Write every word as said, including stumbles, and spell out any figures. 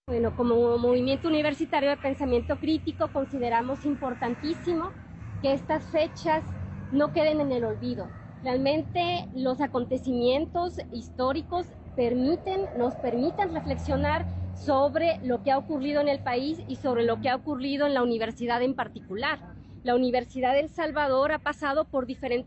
Bueno, como movimiento universitario de pensamiento crítico consideramos importantísimo que estas fechas no queden en el olvido. Realmente los acontecimientos históricos permiten, nos permiten reflexionar sobre lo que ha ocurrido en el país y sobre lo que ha ocurrido en la universidad en particular. La Universidad de El Salvador ha pasado por diferentes